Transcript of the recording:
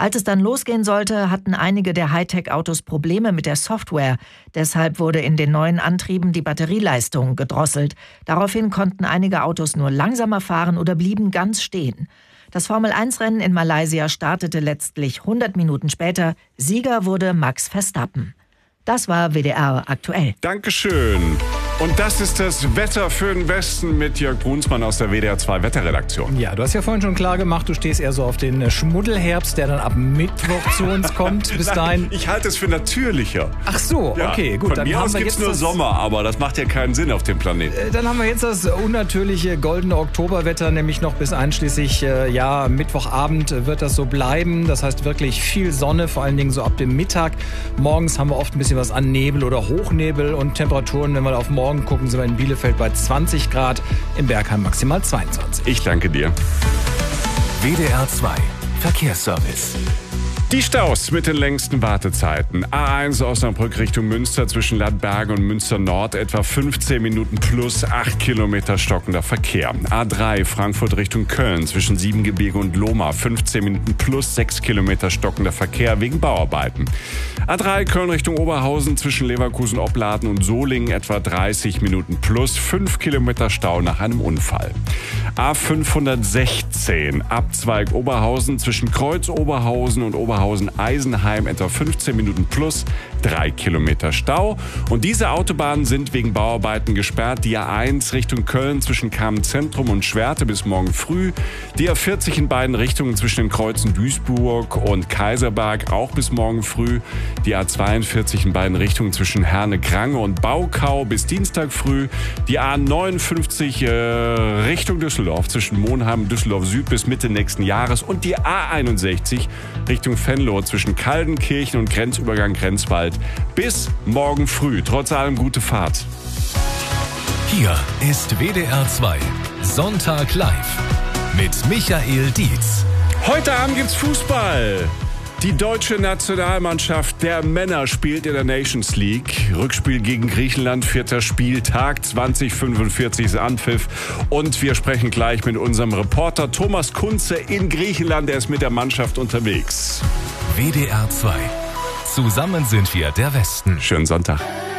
Als es dann losgehen sollte, hatten einige der Hightech-Autos Probleme mit der Software. Deshalb wurde in den neuen Antrieben die Batterieleistung gedrosselt. Daraufhin konnten einige Autos nur langsamer fahren oder blieben ganz stehen. Das Formel-1-Rennen in Malaysia startete letztlich 100 Minuten später. Sieger wurde Max Verstappen. Das war WDR aktuell. Dankeschön. Und das ist das Wetter für den Westen mit Jörg Brunsmann aus der WDR 2 Wetterredaktion. Ja, du hast ja vorhin schon klar gemacht, du stehst eher so auf den Schmuddelherbst, der dann ab Mittwoch zu uns kommt. Bis dahin. Ich halte es für natürlicher. Ach so, ja, okay, gut. Von Dann mir haben aus wir gibt es jetzt nur Sommer, aber das macht ja keinen Sinn auf dem Planeten. Dann haben wir jetzt das unnatürliche goldene Oktoberwetter, nämlich noch bis einschließlich Mittwochabend wird das so bleiben. Das heißt wirklich viel Sonne, vor allen Dingen so ab dem Mittag. Morgens haben wir oft ein bisschen was an Nebel oder Hochnebel und Temperaturen, wenn wir auf morgen gucken, sind wir in Bielefeld bei 20 Grad, in Bergheim maximal 22. Ich danke dir. WDR 2 Verkehrsservice. Die Staus mit den längsten Wartezeiten. A1 Osnabrück Richtung Münster zwischen Ladbergen und Münster Nord etwa 15 Minuten plus 8 Kilometer stockender Verkehr. A3 Frankfurt Richtung Köln zwischen Siebengebirge und Lohmar 15 Minuten plus 6 Kilometer stockender Verkehr wegen Bauarbeiten. A3 Köln Richtung Oberhausen zwischen Leverkusen, Opladen und Solingen etwa 30 Minuten plus 5 Kilometer Stau nach einem Unfall. A516 Abzweig Oberhausen zwischen Kreuz Oberhausen und Oberhausen-Eisenheim etwa 15 Minuten plus 3 Kilometer Stau. Und diese Autobahnen sind wegen Bauarbeiten gesperrt. Die A1 Richtung Köln zwischen Kamen-Zentrum und Schwerte bis morgen früh. Die A40 in beiden Richtungen zwischen den Kreuzen Duisburg und Kaiserberg auch bis morgen früh. Die A42 in beiden Richtungen zwischen Herne-Krange und Baukau bis Dienstag früh. Die A59 Richtung Düsseldorf zwischen Monheim und Düsseldorf Süd bis Mitte nächsten Jahres. Und die A61 Richtung Venlo zwischen Kaldenkirchen und Grenzübergang Grenzwald bis morgen früh. Trotz allem gute Fahrt. Hier ist WDR 2 Sonntag live mit Michael Dietz. Heute Abend gibt's Fußball. Die deutsche Nationalmannschaft der Männer spielt in der Nations League. Rückspiel gegen Griechenland, 4. Spieltag, 20:45 ist Anpfiff. Und wir sprechen gleich mit unserem Reporter Thomas Kunze in Griechenland. Er ist mit der Mannschaft unterwegs. WDR 2. Zusammen sind wir der Westen. Schönen Sonntag.